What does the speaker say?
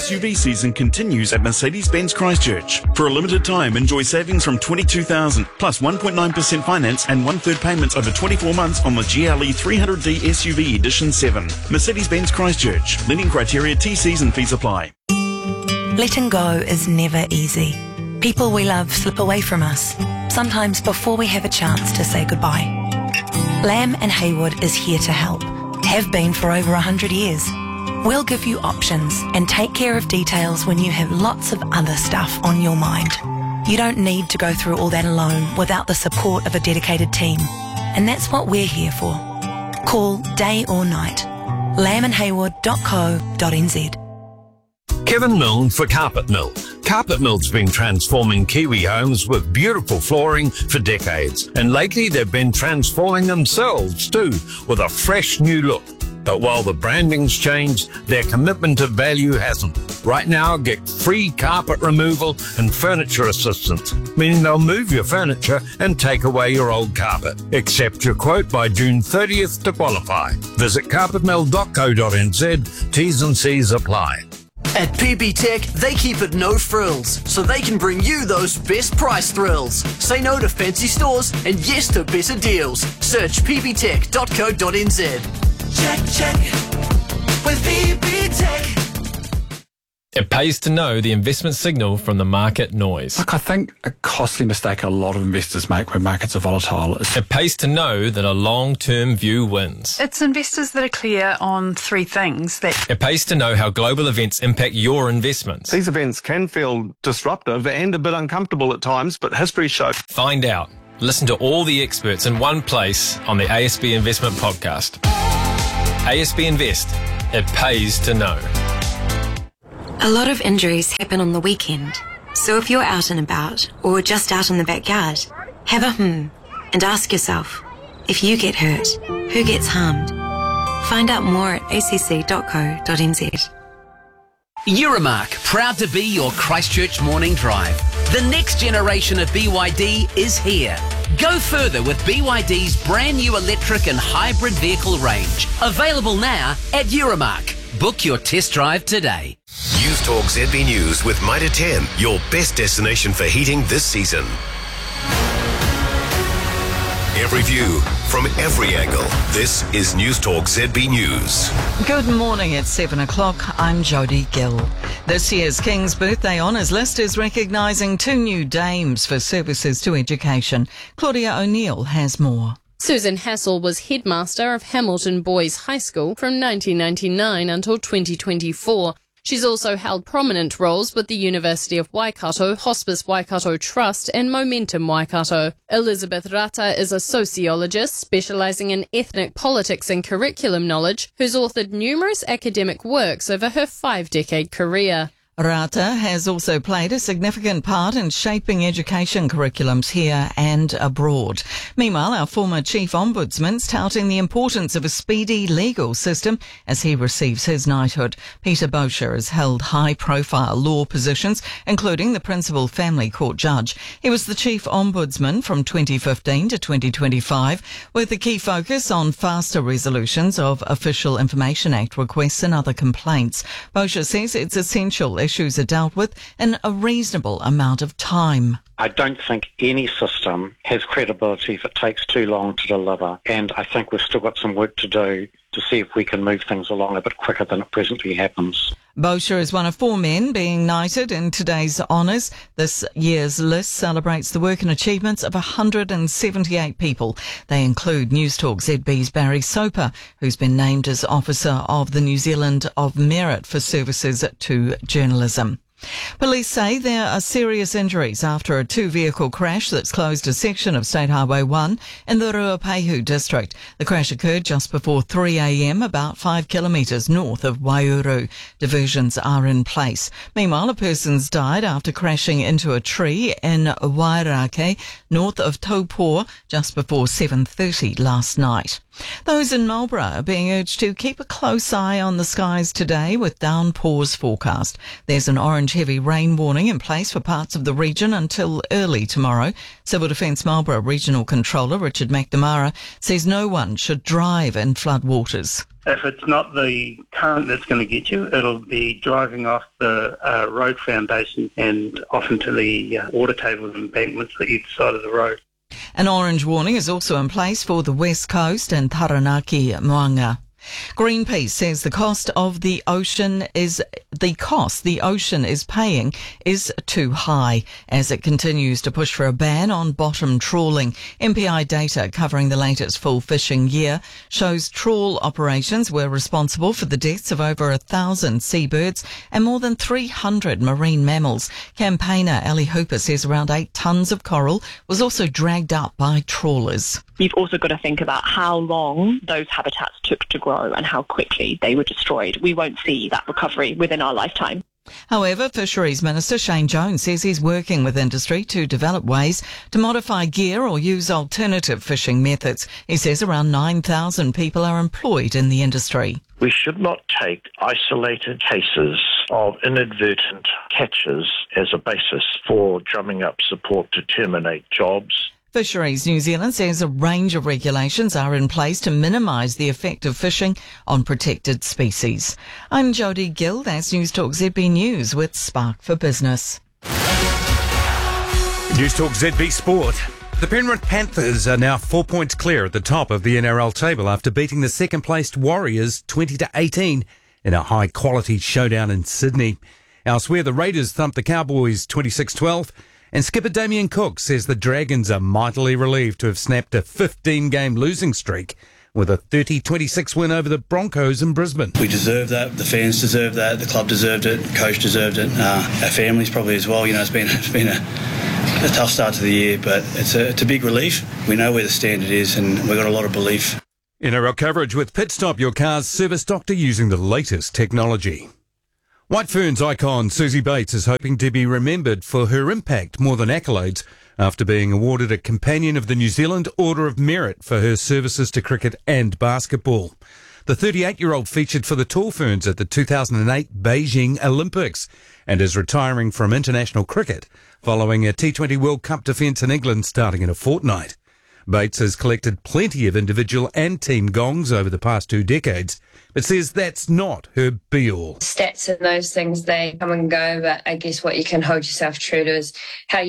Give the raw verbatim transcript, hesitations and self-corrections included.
S U V season continues at Mercedes-Benz Christchurch. For a limited time, enjoy savings from twenty-two thousand dollars plus one point nine percent finance and one-third payments over twenty-four months on the G L E three hundred D S U V Edition seven. Mercedes-Benz Christchurch. Lending criteria, T Cs and fees apply. Letting go is never easy. People we love slip away from us, sometimes before we have a chance to say goodbye. Lamb and Haywood is here to help. Have been for over one hundred years. We'll give you options and take care of details when you have lots of other stuff on your mind. You don't need to go through all that alone without the support of a dedicated team. And that's what we're here for. Call day or night. lamb and haywood dot co dot n z. Kevin Milne for Carpet Mill. Carpet Mill's been transforming Kiwi homes with beautiful flooring for decades. And lately they've been transforming themselves too, with a fresh new look. But while the branding's changed, their commitment to value hasn't. Right now, get free carpet removal and furniture assistance, meaning they'll move your furniture and take away your old carpet. Accept your quote by June thirtieth to qualify. Visit carpet mill dot co dot n z. T's and C's apply. At P B Tech, they keep it no frills, so they can bring you those best price thrills. Say no to fancy stores and yes to better deals. Search p b tech dot co dot n z. Check, check, with P B Tech. It pays to know the investment signal from the market noise. Look, I think a costly mistake a lot of investors make when markets are volatile is... It pays to know that a long-term view wins. It's investors that are clear on three things. That It pays to know how global events impact your investments. These events can feel disruptive and a bit uncomfortable at times, but history shows. Find out. Listen to all the experts in one place on the A S B Investment Podcast. A S B Invest. It pays to know. A lot of injuries happen on the weekend, so if you're out and about or just out in the backyard, have a hmm and ask yourself, if you get hurt, who gets harmed? Find out more at a c c dot co dot n z. Euromark, proud to be your Christchurch morning drive. The next generation of B Y D is here. Go further with B Y D's brand new electric and hybrid vehicle range. Available now at Euromark. Book your test drive today. News Talk Z B News with Mitre ten, your best destination for heating this season. Every view, from every angle. This is News Talk Z B News. Good morning at seven o'clock. I'm Jodie Gill. This year's King's Birthday Honours list is recognising two new dames for services to education. Claudia O'Neill has more. Susan Hassel was headmaster of Hamilton Boys High School from nineteen ninety-nine until twenty twenty-four. She's also held prominent roles with the University of Waikato, Hospice Waikato Trust and Momentum Waikato. Elizabeth Rata is a sociologist specialising in ethnic politics and curriculum knowledge, who's authored numerous academic works over her five-decade career. Rata has also played a significant part in shaping education curriculums here and abroad. Meanwhile, our former Chief Ombudsman's touting the importance of a speedy legal system as he receives his knighthood. Peter Bosher has held high-profile law positions, including the Principal Family Court Judge. He was the Chief Ombudsman from twenty fifteen to twenty twenty-five, with a key focus on faster resolutions of Official Information Act requests and other complaints. Bosher says it's essential issues are dealt with in a reasonable amount of time. I don't think any system has credibility if it takes too long to deliver, and I think we've still got some work to do to see if we can move things along a bit quicker than it presently happens. Bosher is one of four men being knighted in today's honours. This year's list celebrates the work and achievements of one hundred seventy-eight people. They include News Talk Z B's Barry Soper, who's been named as Officer of the New Zealand of Merit for services to journalism. Police say there are serious injuries after a two-vehicle crash that's closed a section of State Highway one in the Ruapehu district. The crash occurred just before three a.m, about five kilometres north of Waiouru. Diversions are in place. Meanwhile, a person's died after crashing into a tree in Wairake, north of Taupo, just before seven thirty last night. Those in Marlborough are being urged to keep a close eye on the skies today with downpours forecast. There's an orange heavy rain warning in place for parts of the region until early tomorrow. Civil Defence Marlborough Regional Controller Richard McNamara says no one should drive in floodwaters. If it's not the current that's going to get you, it'll be driving off the uh, road foundation and off into the uh, water table embankments at either side of the road. An orange warning is also in place for the West Coast and Taranaki, Moanga. Greenpeace says the cost of the ocean is the cost the ocean is paying is too high as it continues to push for a ban on bottom trawling. M P I data covering the latest full fishing year shows trawl operations were responsible for the deaths of over a thousand seabirds and more than three hundred marine mammals. Campaigner Ali Hooper says around eight tonnes of coral was also dragged up by trawlers. You've also got to think about how long those habitats took to grow and how quickly they were destroyed. We won't see that recovery within our lifetime. However, Fisheries Minister Shane Jones says he's working with industry to develop ways to modify gear or use alternative fishing methods. He says around nine thousand people are employed in the industry. We should not take isolated cases of inadvertent catches as a basis for drumming up support to terminate jobs. Fisheries New Zealand says a range of regulations are in place to minimise the effect of fishing on protected species. I'm Jodie Gill, that's News Talk Z B News with Spark for Business. News Talk Z B Sport. The Penrith Panthers are now four points clear at the top of the N R L table after beating the second-placed Warriors twenty to eighteen in a high-quality showdown in Sydney. Elsewhere, the Raiders thumped the Cowboys twenty-six twelve. And skipper Damien Cook says the Dragons are mightily relieved to have snapped a fifteen-game losing streak with a thirty twenty-six win over the Broncos in Brisbane. We deserve that. The fans deserve that. The club deserved it. The coach deserved it. Uh, our families probably as well. You know, it's been it's been a, a tough start to the year, but it's a, it's a big relief. We know where the standard is, and we've got a lot of belief. N R L coverage with Pit Stop, your car's service doctor using the latest technology. White Ferns icon Susie Bates is hoping to be remembered for her impact more than accolades after being awarded a Companion of the New Zealand Order of Merit for her services to cricket and basketball. The thirty-eight-year-old featured for the Tall Ferns at the two thousand eight Beijing Olympics and is retiring from international cricket following a T twenty World Cup defence in England starting in a fortnight. Bates has collected plenty of individual and team gongs over the past two decades, but says that's not her be-all. Stats and those things, they come and go, but I guess what you can hold yourself true to is how you